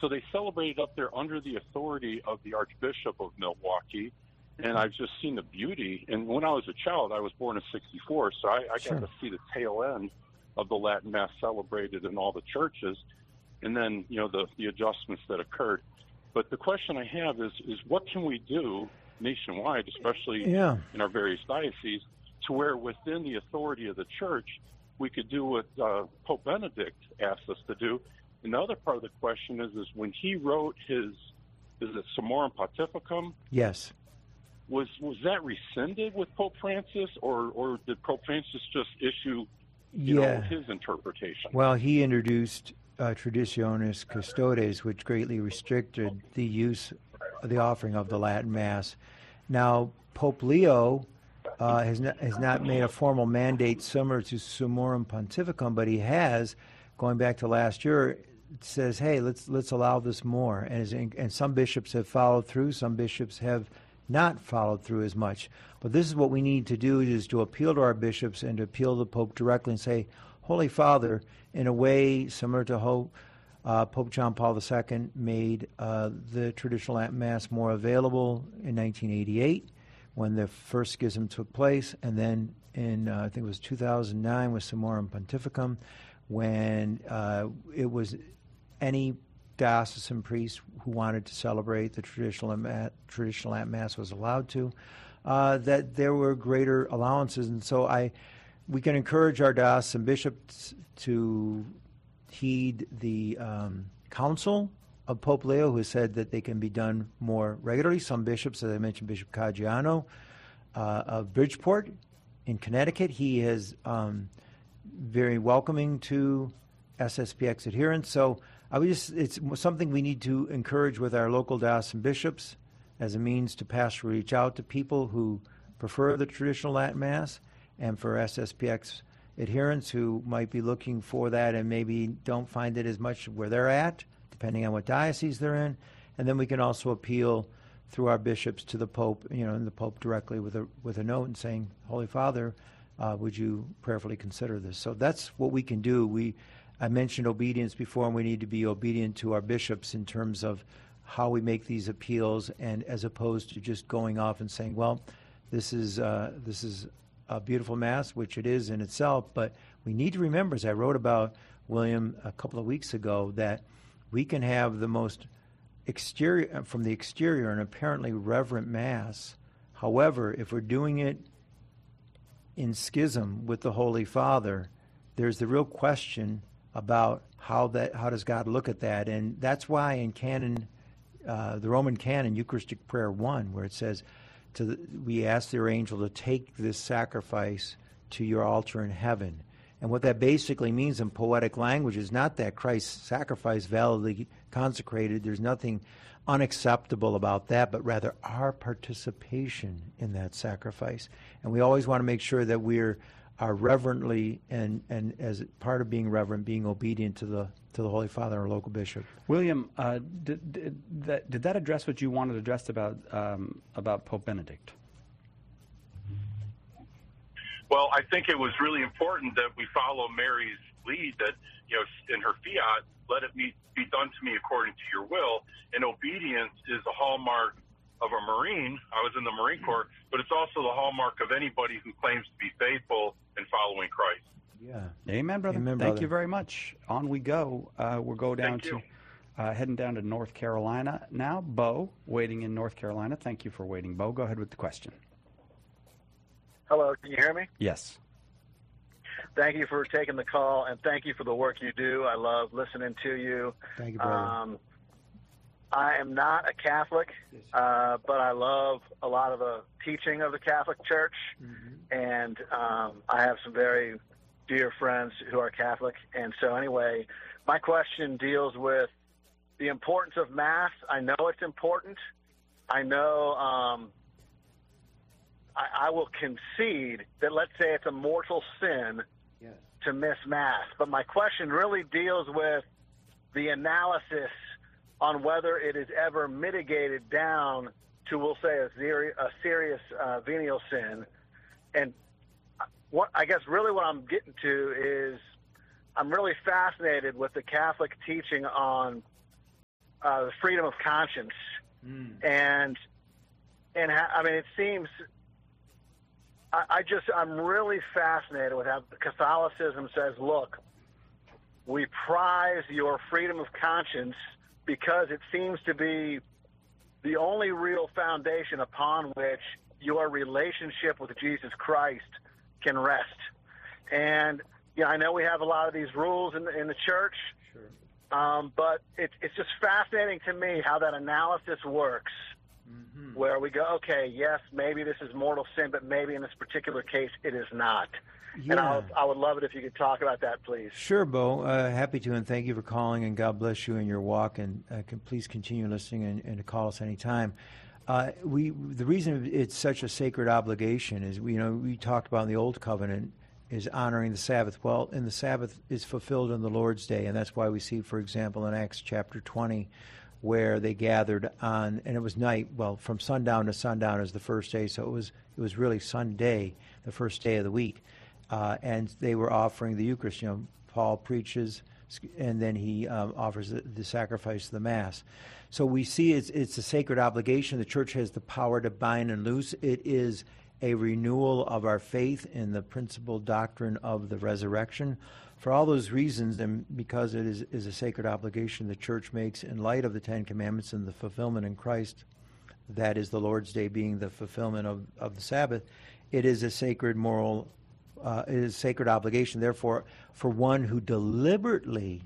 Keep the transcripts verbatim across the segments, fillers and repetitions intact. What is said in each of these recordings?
So they celebrated up there under the authority of the Archbishop of Milwaukee, and I've just seen the beauty. And when I was a child, I was born in sixty-four, so I, I Sure. got to see the tail end of the Latin Mass celebrated in all the churches, and then, you know, the, the adjustments that occurred. But the question I have is, is what can we do nationwide, especially Yeah. in our various dioceses, to where within the authority of the church, we could do what uh, Pope Benedict asked us to do. And the other part of the question is, is when he wrote his, is it Summorum Pontificum, Yes. was was that rescinded with Pope Francis, or, or did Pope Francis just issue, you Yeah. know, his interpretation? Well, he introduced uh, Traditionis Custodes, which greatly restricted the use, the offering of the Latin Mass. Now, Pope Leo uh, has not, has not made a formal mandate similar to Summorum Pontificum, but he has, going back to last year, says, hey, let's let's allow this more. And, as in, and some bishops have followed through, some bishops have not followed through as much. But this is what we need to do, is to appeal to our bishops and to appeal to the Pope directly and say, Holy Father, in a way similar to how uh, Pope John Paul the Second made uh, the traditional Latin Mass more available in nineteen eighty-eight when the first schism took place, and then in, uh, I think it was two thousand nine with Summorum Pontificum, when uh, it was any diocesan priest who wanted to celebrate the traditional Mass, traditional Latin Mass was allowed to, uh, that there were greater allowances. And so I, we can encourage our diocesan bishops to heed the um, counsel of Pope Leo, who said that they can be done more regularly. Some bishops, as I mentioned, Bishop Caggiano uh, of Bridgeport in Connecticut, he is um, very welcoming to S S P X adherents. So I would just, it's something we need to encourage with our local diocesan bishops as a means to pastorally reach out to people who prefer the traditional Latin Mass, and for S S P X adherents who might be looking for that and maybe don't find it as much where they're at, depending on what diocese they're in. And then we can also appeal through our bishops to the Pope, you know, and the Pope directly with a with a note and saying, Holy Father, uh, would you prayerfully consider this? So that's what we can do. We I mentioned obedience before, and we need to be obedient to our bishops in terms of how we make these appeals, and as opposed to just going off and saying, well, this is uh, this is a beautiful Mass, which it is in itself, but we need to remember, as I wrote about, William, a couple of weeks ago, that we can have the most exterior, from the exterior, an apparently reverent Mass. However, if we're doing it in schism with the Holy Father, there's the real question about how that how does God look at that. And that's why in canon, uh, the Roman canon, Eucharistic Prayer one, where it says, to the, we ask their angel to take this sacrifice to your altar in heaven. And what that basically means in poetic language is not that Christ's sacrifice validly consecrated, there's nothing unacceptable about that, but rather our participation in that sacrifice. And we always want to make sure that we're are reverently, and, and as part of being reverent, being obedient to the to the Holy Father, our local bishop. William, uh, did, did, that, did that address what you wanted addressed about um, about Pope Benedict? Well, I think it was really important that we follow Mary's lead, that, you know, in her fiat, let it be, be done to me according to your will. And obedience is a hallmark of a Marine. I was in the Marine Corps, but it's also the hallmark of anybody who claims to be faithful and following Christ. Yeah. Amen, brother. Amen, Thank brother. you very much. On we go. Uh, we'll go down Thank to, you. uh, heading down to North Carolina now. Bo, waiting in North Carolina. Thank you for waiting, Bo. Go ahead with the question. Hello, can you hear me? Yes. Thank you for taking the call, and thank you for the work you do. I love listening to you. Thank you, brother. Um, I am not a Catholic, uh, but I love a lot of the teaching of the Catholic Church, Mm-hmm. and um, I have some very dear friends who are Catholic. And so anyway, my question deals with the importance of Mass. I know it's important. I know um, I, I will concede that, let's say it's a mortal sin Yes. to miss Mass. But my question really deals with the analysis on whether it is ever mitigated down to, we'll say, a, seri- a serious uh, venial sin. And what I guess really what I'm getting to is I'm really fascinated with the Catholic teaching on uh, the freedom of conscience. Mm. And, and I mean, it seems, I, I just, I'm really fascinated with how Catholicism says, look, we prize your freedom of conscience because it seems to be the only real foundation upon which your relationship with Jesus Christ can rest. And, you know, I know we have a lot of these rules in the, in the church, sure. um, but it, it's just fascinating to me how that analysis works, mm-hmm. where we go, okay, yes, maybe this is mortal sin, but maybe in this particular case it is not. Yeah. And I'll, I would love it if you could talk about that, please. Sure, Bo. Uh, happy to, and thank you for calling, and God bless you in your walk, and uh, can please continue listening and, and to call us anytime. Uh, we the reason it's such a sacred obligation is, we, you know, we talked about in the Old Covenant is honoring the Sabbath. Well, and the Sabbath is fulfilled on the Lord's Day, and that's why we see, for example, in Acts chapter twenty, where they gathered on, and it was night. Well, from sundown to sundown is the first day, so it was it was really Sunday, the first day of the week. Uh, and they were offering the Eucharist. You know, Paul preaches, and then he um, offers the, the sacrifice of the Mass. So we see it's, it's a sacred obligation. The Church has the power to bind and loose. It is a renewal of our faith in the principal doctrine of the resurrection. For all those reasons, and because it is, is a sacred obligation the Church makes in light of the Ten Commandments and the fulfillment in Christ, that is the Lord's Day being the fulfillment of, of the Sabbath, it is a sacred moral Uh, it is a sacred obligation. Therefore, for one who deliberately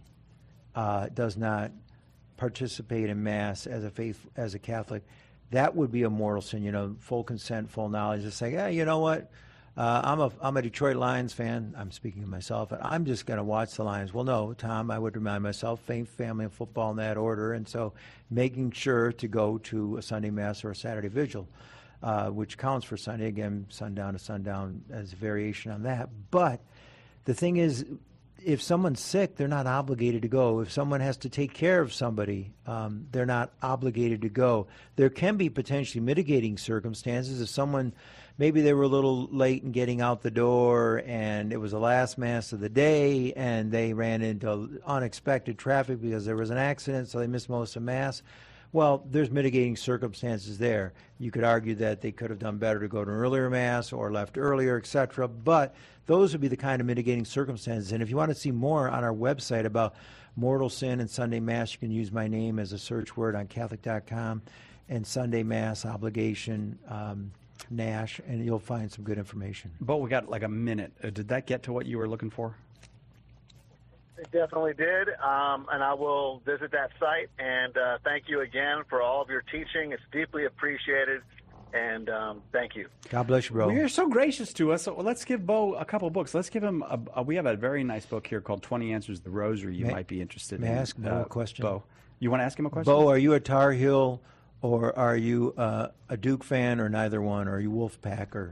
uh, does not participate in Mass as a faith, as a Catholic, that would be a mortal sin. You know, full consent, full knowledge. Just say, hey, you know what? Uh, I'm a I'm a Detroit Lions fan. I'm speaking of myself, and I'm just going to watch the Lions. Well, no, Tom, I would remind myself, faith, family, and football in that order, and so making sure to go to a Sunday Mass or a Saturday Vigil. Uh, which counts for Sunday, again, sundown to sundown as a variation on that. But the thing is, if someone's sick, they're not obligated to go. If someone has to take care of somebody, um, they're not obligated to go. There can be potentially mitigating circumstances. If someone, maybe they were a little late in getting out the door and it was the last Mass of the day and they ran into unexpected traffic because there was an accident, so they missed most of Mass. Well, there's mitigating circumstances there. You could argue that they could have done better to go to an earlier Mass or left earlier, et cetera. But those would be the kind of mitigating circumstances. And if you want to see more on our website about mortal sin and Sunday Mass, you can use my name as a search word on Catholic dot com and Sunday Mass obligation, um, Nash, and you'll find some good information. But we got like a minute. Uh, did that get to what you were looking for? It definitely did, um, and I will visit that site. And uh, thank you again for all of your teaching. It's deeply appreciated, and um, thank you. God bless you, bro. Well, you're so gracious to us. So let's give Bo a couple of books. Let's give him a, a, we have a very nice book here called twenty Answers to the Rosary you may, might be interested may in. May I ask Bo uh, a question? Bo, you want to ask him a question? Bo, are you a Tar Heel, or are you uh, a Duke fan, or neither one? Or are you Wolfpacker?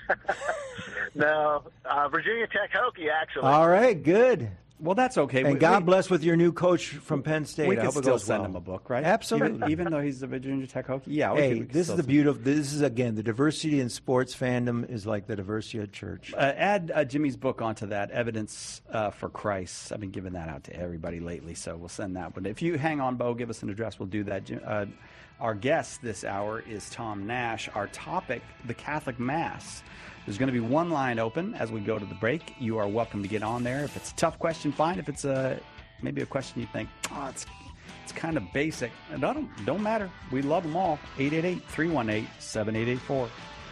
No, uh, Virginia Tech Hokie, actually. All right, good. Well, that's okay. And we, God we, bless with your new coach from Penn State. We I can hope it still goes send well. him a book, right? Absolutely. Even, even though he's the Virginia Tech Hokie? Yeah. We hey, can, we can this is the send beautiful. This is, again, the diversity in sports fandom is like the diversity of church. Uh, add uh, Jimmy's book onto that, Evidence uh, for Christ. I've been giving that out to everybody lately, so we'll send that one. If you hang on, Bo, give us an address. We'll do that. Uh, our guest this hour is Tom Nash. Our topic, the Catholic Mass. There's going to be one line open as we go to the break. You are welcome to get on there. If it's a tough question, fine. If it's a maybe a question you think, oh, it's it's kind of basic, it don't, don't matter. We love them all. eight eight eight, three one eight, seven eight eight four.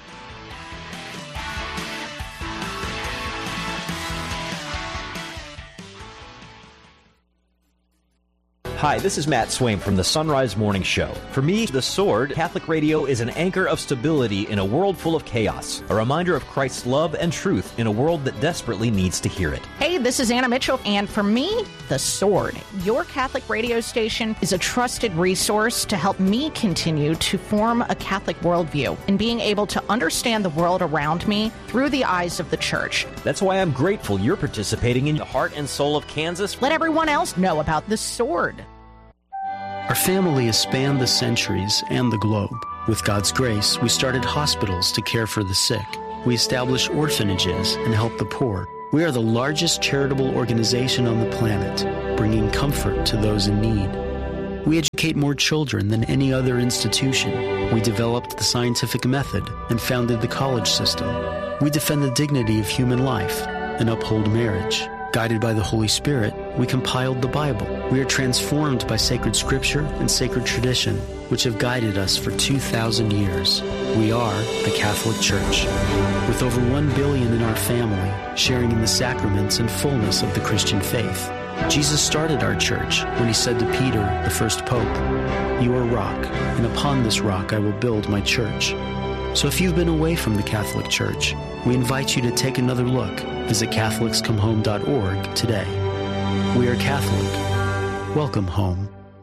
Hi, this is Matt Swain from the Sunrise Morning Show. For me, The Sword, Catholic radio is an anchor of stability in a world full of chaos, a reminder of Christ's love and truth in a world that desperately needs to hear it. Hey, this is Anna Mitchell, and for me, The Sword, your Catholic radio station, is a trusted resource to help me continue to form a Catholic worldview and being able to understand the world around me through the eyes of the Church. That's why I'm grateful you're participating in the heart and soul of Kansas. Let everyone else know about The Sword. Our family has spanned the centuries and the globe. With God's grace, we started hospitals to care for the sick. We established orphanages and helped the poor. We are the largest charitable organization on the planet, bringing comfort to those in need. We educate more children than any other institution. We developed the scientific method and founded the college system. We defend the dignity of human life and uphold marriage. Guided by the Holy Spirit, we compiled the Bible. We are transformed by sacred scripture and sacred tradition, which have guided us for two thousand years. We are the Catholic Church. With over one billion in our family, sharing in the sacraments and fullness of the Christian faith. Jesus started our church when he said to Peter, the first pope, "You are rock, and upon this rock I will build my church." So if you've been away from the Catholic Church, we invite you to take another look. Visit Catholics Come Home dot org today. We are Catholic. Welcome home.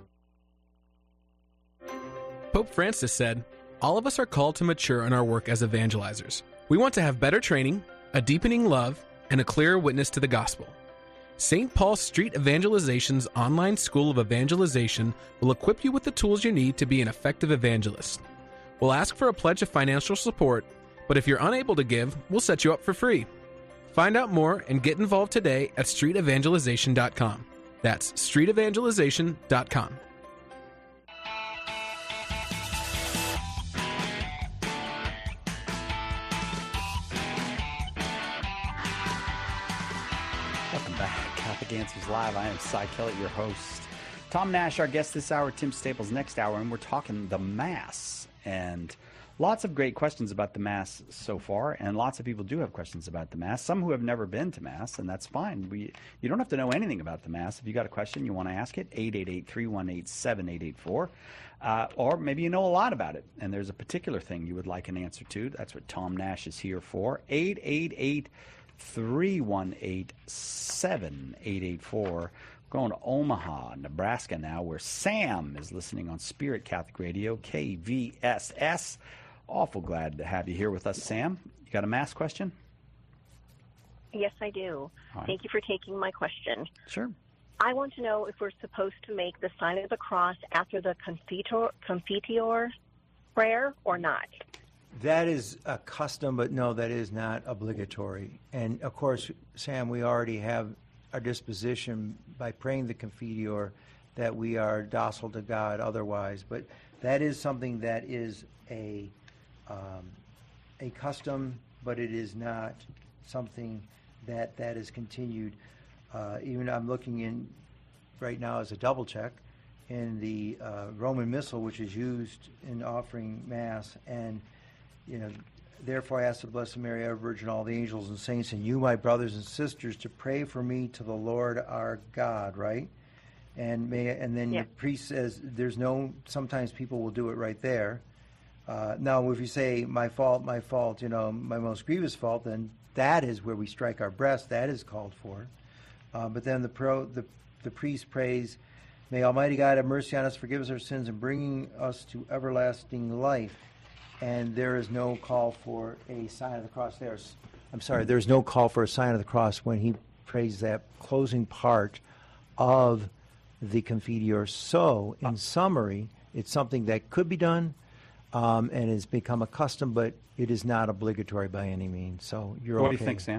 Pope Francis said, "All of us are called to mature in our work as evangelizers. We want to have better training, a deepening love, and a clearer witness to the gospel. Saint Paul Street Evangelization's online school of evangelization will equip you with the tools you need to be an effective evangelist. We'll ask for a pledge of financial support, but if you're unable to give, we'll set you up for free. Find out more and get involved today at street evangelization dot com. That's street evangelization dot com. Welcome back. Catholic Answers Live. I am Cy Kellett, your host. Tom Nash, our guest this hour, Tim Staples next hour, and we're talking the Mass. And lots of great questions about the Mass so far, and lots of people do have questions about the Mass. Some who have never been to Mass, and that's fine. We, you don't have to know anything about the Mass. If you got a question, you want to ask it, eight eight eight, three one eight, seven eight eight four. Uh, or maybe you know a lot about it, and there's a particular thing you would like an answer to. That's what Tom Nash is here for. eight eight eight, three one eight, seven eight eight four. Going to Omaha, Nebraska now, where Sam is listening on Spirit Catholic Radio, K V S S. Awful glad to have you here with us, Sam. You got a Mass question? Yes, I do. Right. Thank you for taking my question. Sure. I want to know if we're supposed to make the sign of the cross after the Confiteor, Confiteor prayer or not. That is a custom, but no, that is not obligatory. And, of course, Sam, we already have our disposition by praying the Confiteor that we are docile to God otherwise. But that is something that is a um, a custom, but it is not something that that is continued. Uh, even I'm looking in right now as a double check in the uh, Roman Missal, which is used in offering Mass, and you know, therefore I ask the Blessed Mary, our Virgin, all the angels and saints, and you, my brothers and sisters, to pray for me to the Lord our God, right? And may and then yeah. the priest says there's no, sometimes people will do it right there. Uh, now, if you say, my fault, my fault, you know, my most grievous fault, then that is where we strike our breast. That is called for. Uh, but then the, pro, the the priest prays, may Almighty God have mercy on us, forgive us our sins, and bringing us to everlasting life. And there is no call for a sign of the cross there. I'm sorry, there's no call for a sign of the cross when he prays that closing part of the Confiteor. So, in summary, it's something that could be done um, and has become a custom, but it is not obligatory by any means. So, you're what okay. What do you think, Sam?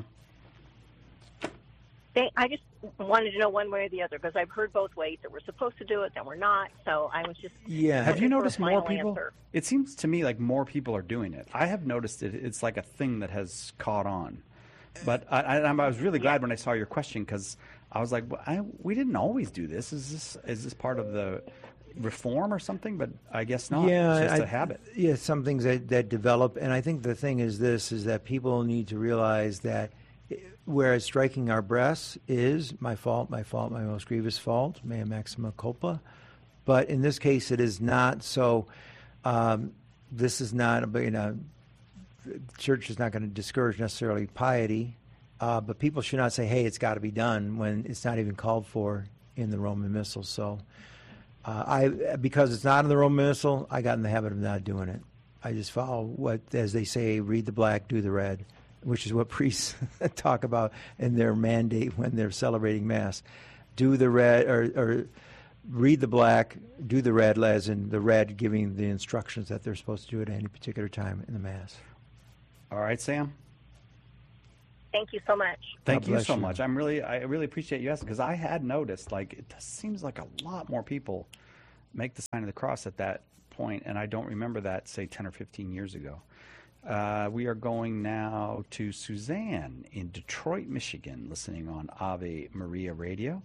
They, I just wanted to know one way or the other because I've heard both ways that we're supposed to do it, that we're not. So I was just yeah. Have you noticed more people? Answer. It seems to me like more people are doing it. I have noticed it. It's like a thing that has caught on. But I, I, I was really glad yeah. when I saw your question because I was like, well, I, we didn't always do this. Is this is this part of the reform or something? But I guess not. Yeah, it's just I, a habit. Yeah, some things that, that develop. And I think the thing is this, is that people need to realize that whereas striking our breasts is my fault, my fault, my most grievous fault, mea maxima culpa. But in this case, it is not. So um, this is not, you know, the church is not going to discourage necessarily piety, uh, but people should not say, hey, it's got to be done when it's not even called for in the Roman Missal. So uh, I, because it's not in the Roman Missal, I got in the habit of not doing it. I just follow what, as they say, read the black, do the red, which is what priests talk about in their mandate when they're celebrating Mass. Do the red, or, or read the black, do the red, as in the red giving the instructions that they're supposed to do at any particular time in the Mass. All right, Sam. Thank you so much. Thank God you bless so you. much. I'm really, I really appreciate you asking because I had noticed, like, it seems like a lot more people make the sign of the cross at that point, and I don't remember that, say, ten or fifteen years ago. Uh, we are going now to Suzanne in Detroit, Michigan, listening on Ave Maria Radio.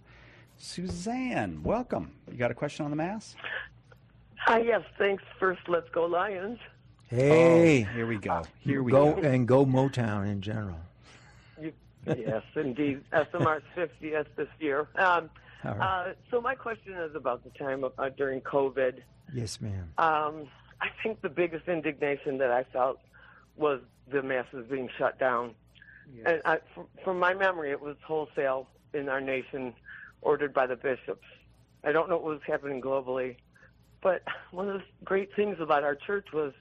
Suzanne, welcome. You got a question on the Mass? Hi, yes, thanks. First, let's go Lions. Hey. Oh, here we go. Here we go. go. And go Motown in general. You, yes, indeed. S M R's fiftieth this year. Um, All right. uh, so my question is about the time of, uh, during COVID. Yes, ma'am. Um, I think the biggest indignation that I felt was the masses being shut down. Yes. And I, from, from my memory, it was wholesale in our nation, ordered by the bishops. I don't know what was happening globally, but one of the great things about our church was,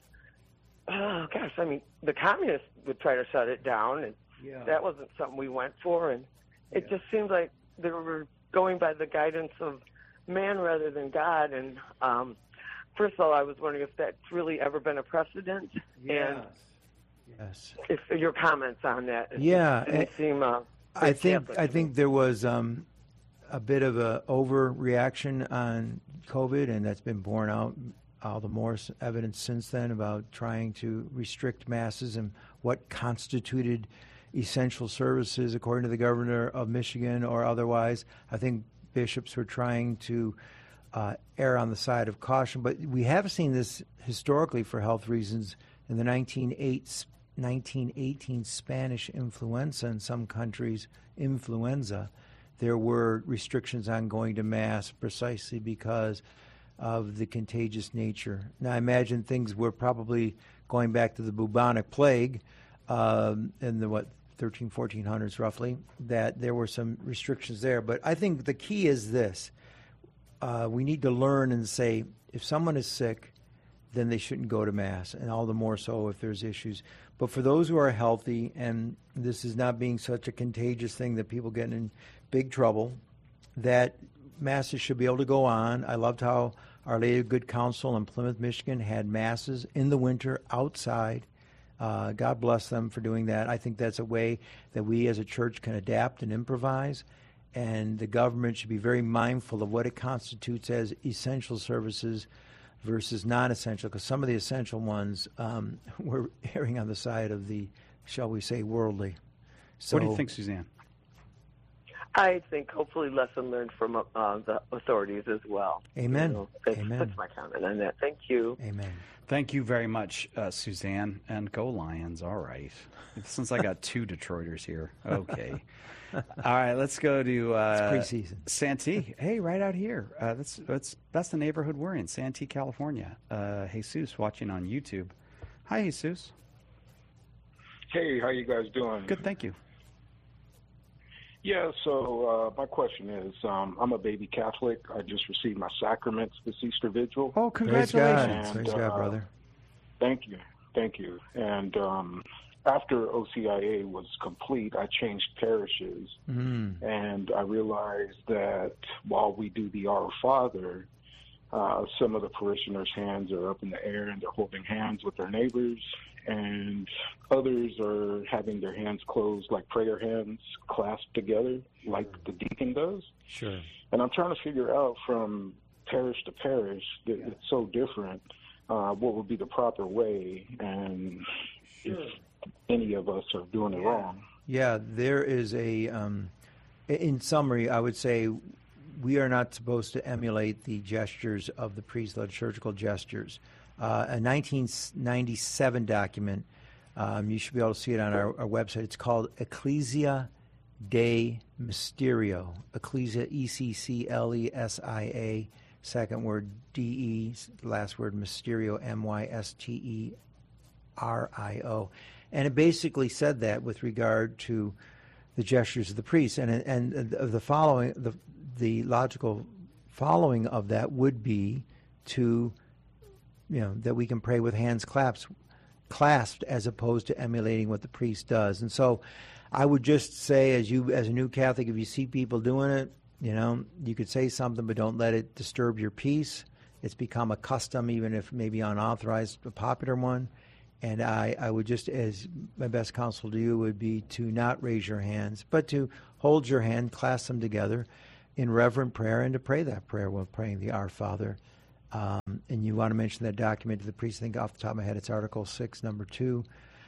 oh gosh, I mean, the communists would try to shut it down, and Yeah. that wasn't something we went for, and it just seems like they were going by the guidance of man rather than God. And um, first of all, I was wondering if that's really ever been a precedent, and Yes. if your comments on that. It Yeah, didn't and seem, uh, I very think Catholic I to think me. there was um, a bit of a overreaction on COVID, and that's been borne out all the more s- evidence since then about trying to restrict masses and what constituted essential services according to the governor of Michigan or otherwise. I think bishops were trying to uh, err on the side of caution, but we have seen this historically for health reasons in the nineteen eighteen Spanish influenza in some countries, influenza. There were restrictions on going to Mass precisely because of the contagious nature. Now, I imagine things were probably going back to the bubonic plague um, in the, what, thirteen, fourteen hundreds roughly, that there were some restrictions there. But I think the key is this. Uh, we need to learn and say, if someone is sick, then they shouldn't go to Mass, and all the more so if there's issues. But for those who are healthy, and this is not being such a contagious thing that people get in big trouble, that Masses should be able to go on. I loved how Our Lady of Good Counsel in Plymouth, Michigan had Masses in the winter outside. Uh, God bless them for doing that. I think that's a way that we as a church can adapt and improvise, and the government should be very mindful of what it constitutes as essential services versus non-essential, because some of the essential ones um, were erring on the side of the, shall we say, worldly. So, What do you think, Suzanne? I think hopefully lesson learned from uh, the authorities as well. Amen. You know, that's, Amen. that's my comment on that. Thank you. Amen. Thank you very much, uh, Suzanne, and go Lions. All right. Since I got two Detroiters here. Okay. All right, let's go to uh, It's preseason. Santee. Hey, right out here. Uh, that's that's that's the neighborhood we're in, Santee, California. Uh, Jesus watching on YouTube. Hi, Jesus. Hey, how you guys doing? Good, thank you. Yeah, so uh, my question is, um, I'm a baby Catholic. I just received my sacraments this Easter Vigil. Oh, Praise God. congratulations. And, Praise God, uh, brother. Thank you. Thank you. And um, after O C I A was complete, I changed parishes, Mm. and I realized that while we do the Our Father, uh, some of the parishioners' hands are up in the air and they're holding hands with their neighbors, and others are having their hands closed like prayer hands clasped together like the deacon does. Sure. And I'm trying to figure out from parish to parish that it's so different, uh, what would be the proper way, and if any of us are doing it wrong. Yeah, there is a, um, in summary, I would say we are not supposed to emulate the gestures of the priest, the liturgical gestures. Uh, a nineteen ninety-seven document, um, you should be able to see it on our, our website. It's called Ecclesia Dei Mysterio. Ecclesia, E C C L E S I A, second word D E, last word Mysterio, M Y S T E R I O. And it basically said that with regard to the gestures of the priest. And and the following, the the logical following of that would be to, you know, that we can pray with hands clasped, clasped as opposed to emulating what the priest does. And so I would just say, as you, as a new Catholic, if you see people doing it, you know, you could say something, but don't let it disturb your peace. It's become a custom, even if maybe unauthorized, a popular one. And I, I would just, as my best counsel to you would be to not raise your hands, but to hold your hand, clasp them together in reverent prayer, and to pray that prayer while praying the Our Father. Um, and you want to mention that document to the priest. I think off the top of my head, it's Article six, number two.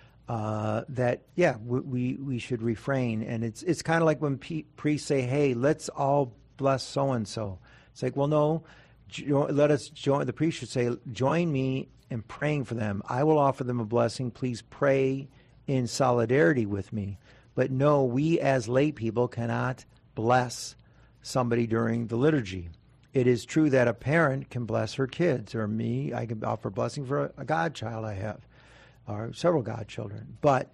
Uh, that yeah, we, we we should refrain, and it's it's kind of like when pe- priests say, "Hey, let's all bless so and so." It's like, well, no, jo- let us join. The priest should say, "Join me in praying for them. I will offer them a blessing. Please pray in solidarity with me." But no, we as lay people cannot bless somebody during the liturgy. It is true that a parent can bless her kids, or me, I can offer blessing for a, a godchild I have, or several godchildren. But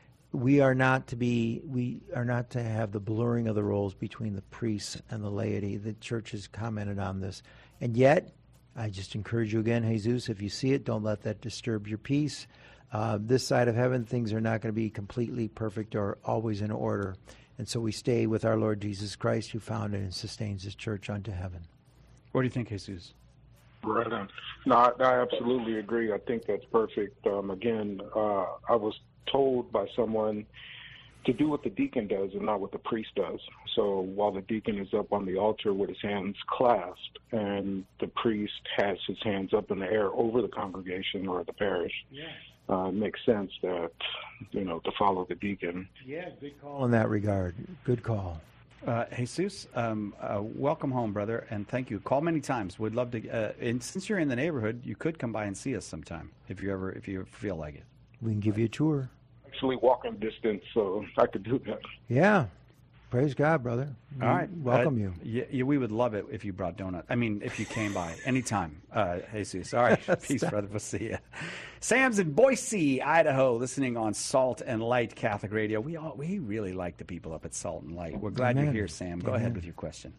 we are not to be, we are not to have the blurring of the roles between the priests and the laity. The church has commented on this. And yet, I just encourage you again, Jesus, if you see it, don't let that disturb your peace. Uh, this side of heaven, things are not going to be completely perfect or always in order. And so we stay with our Lord Jesus Christ, who founded and sustains his church unto heaven. What do you think, Jesus? Right on. No, I, I absolutely agree. I think that's perfect. Um, again, uh, I was told by someone to do what the deacon does and not what the priest does. So while the deacon is up on the altar with his hands clasped and the priest has his hands up in the air over the congregation or the parish, yeah. uh, it makes sense that, you know, to follow the deacon. Yeah, good call in that regard. Good call. Uh, Jesus, um, uh, welcome home, brother, and thank you. Call many times. We'd love to. Uh, and since you're in the neighborhood, you could come by and see us sometime if you ever if you feel like it. We can give you a tour. Actually, walking distance, so I could do that. Yeah, praise God, brother. All right, welcome uh, you. Yeah, yeah, we would love it if you brought donuts. I mean, if you came by anytime, uh, Jesus. All right, peace, brother. We'll see you. Sam's in Boise, Idaho, listening on Salt and Light Catholic Radio. We all we really like the people up at Salt and Light. We're glad Amen. you're here, Sam. Go Amen. ahead with your question.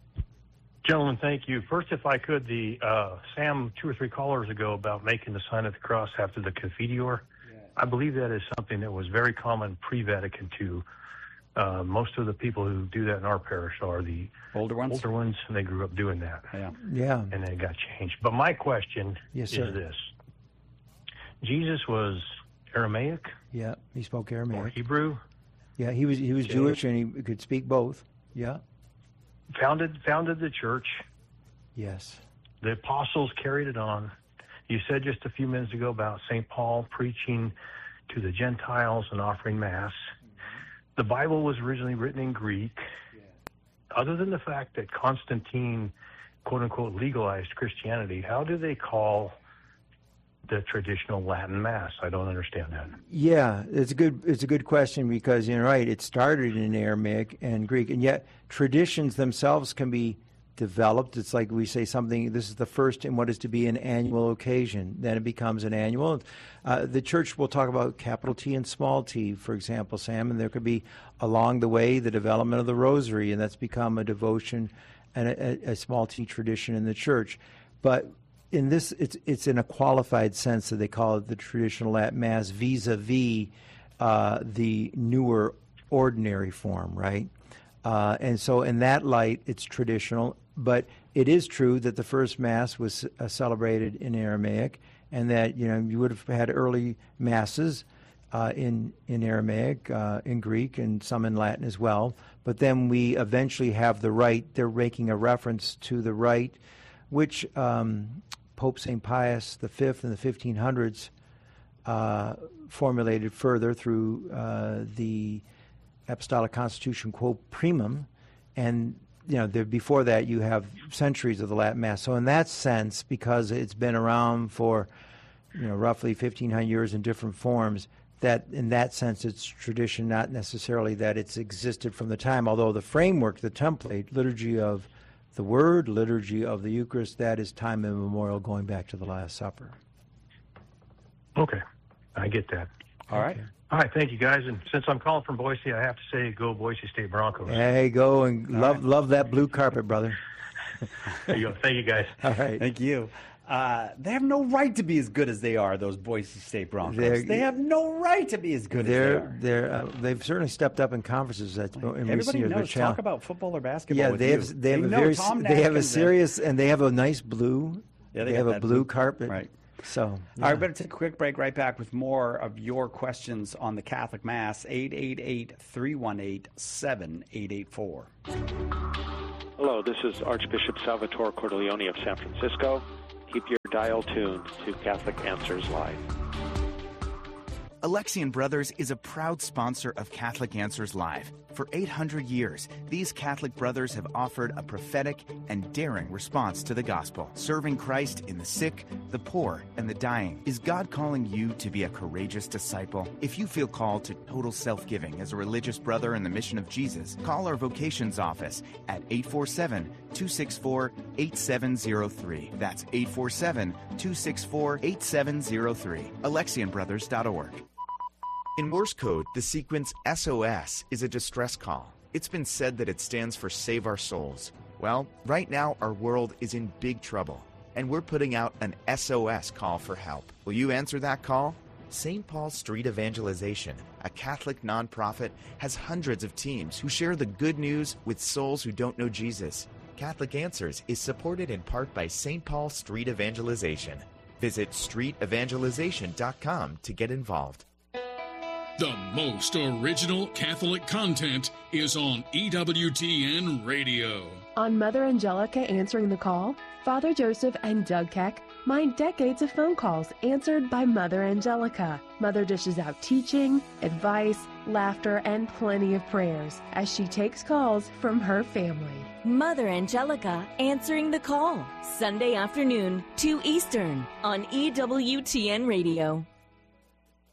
Gentlemen, thank you. First, if I could, the uh, Sam two or three callers ago about making the sign of the cross after the Confiteor, yeah. I believe that is something that was very common pre-Vatican two. Uh, most of the people who do that in our parish are the older ones, older ones, and they grew up doing that. Yeah, yeah. And then it got changed. But my question yes, is sir. this: Jesus was Aramaic. Yeah, he spoke Aramaic. Or Hebrew. Yeah, he was he was okay. Jewish, and he could speak both. Yeah. Founded founded the church. Yes. The apostles carried it on. You said just a few minutes ago about Saint Paul preaching to the Gentiles and offering Mass. The Bible was originally written in Greek. Yeah. Other than the fact that Constantine, quote-unquote, legalized Christianity, how do they call the traditional Latin Mass? I don't understand that. Yeah, it's a good it's a good question because you're right. It started in Aramaic and Greek, and yet traditions themselves can be developed. It's like we say something, this is the first in what is to be an annual occasion. Then it becomes an annual. Uh, the church will talk about capital T and small t, for example, Sam, and there could be along the way the development of the rosary, and that's become a devotion and a, a small t tradition in the church. But in this, it's it's in a qualified sense that they call it the traditional Latin Mass vis-a-vis uh, the newer ordinary form, right? Uh, and so in that light, it's traditional. But it is true that the first Mass was uh, celebrated in Aramaic, and that you know you would have had early Masses uh, in in Aramaic, uh, in Greek, and some in Latin as well. But then we eventually have the rite. They're making a reference to the rite, which um, Pope Saint Pius the Fifth in the fifteen hundreds uh, formulated further through uh, the Apostolic Constitution Quo Primum, and you know, there, before that you have centuries of the Latin Mass. So in that sense, because it's been around for you know roughly fifteen hundred years in different forms, that in that sense it's tradition, not necessarily that it's existed from the time. Although the framework, the template, liturgy of the Word, liturgy of the Eucharist, that is time immemorial, going back to the Last Supper. Okay, I get that. All right. Okay. All right, thank you, guys. And since I'm calling from Boise, I have to say go Boise State Broncos. Hey, go and All love right. love that blue carpet, brother. There you go. Thank you, guys. All right. Thank you. Uh, they have no right to be as good as they are, those Boise State Broncos. They're, they have no right to be as good they're, as they are. They're, uh, they've certainly stepped up in conferences. That, in Everybody recent knows. Years, Talk about football or basketball yeah, with they you. have. They have they a know very. Tom They have a Natkins serious, and they have a nice blue. Yeah, they, they have a blue, blue carpet. Right. So, yeah. All right, better take a quick break. Right back with more of your questions on the Catholic Mass. eight eight eight, three one eight, seven eight eight four. Hello, this is Archbishop Salvatore Cordileone of San Francisco. keep your dial tuned to Catholic Answers Live. Alexian Brothers is a proud sponsor of Catholic Answers Live. For eight hundred years, these Catholic brothers have offered a prophetic and daring response to the gospel, serving Christ in the sick, the poor, and the dying. Is God calling you to be a courageous disciple? If you feel called to total self-giving as a religious brother in the mission of Jesus, call our vocations office at eight four seven, two six four, eight seven zero three. That's eight four seven, two six four, eight seven zero three. Alexian Brothers dot org. In Morse code, the sequence S O S is a distress call. It's been said that it stands for Save Our Souls. Well, right now our world is in big trouble, and we're putting out an S O S call for help. Will you answer that call? Saint Paul Street Evangelization, a Catholic nonprofit, has hundreds of teams who share the good news with souls who don't know Jesus. Catholic Answers is supported in part by Saint Paul Street Evangelization. Visit street evangelization dot com to get involved. The most original Catholic content is on E W T N Radio. On Mother Angelica Answering the Call, Father Joseph and Doug Keck mine decades of phone calls answered by Mother Angelica. Mother dishes out teaching, advice, laughter, and plenty of prayers as she takes calls from her family. Mother Angelica Answering the Call, Sunday afternoon, two Eastern, on E W T N Radio.